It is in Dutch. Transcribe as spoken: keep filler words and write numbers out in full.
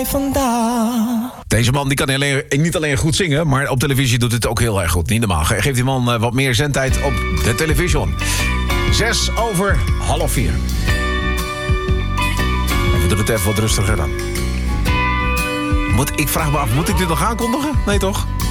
jij vandaag? Deze man die kan niet alleen, niet alleen goed zingen, maar op televisie doet het ook heel erg goed. Niet normaal. Geef die man uh, wat meer zendtijd op de televisie. Zes over half vier. Even doe het even wat rustiger dan. Moet, ik vraag me af, moet ik dit nog aankondigen? Nee toch?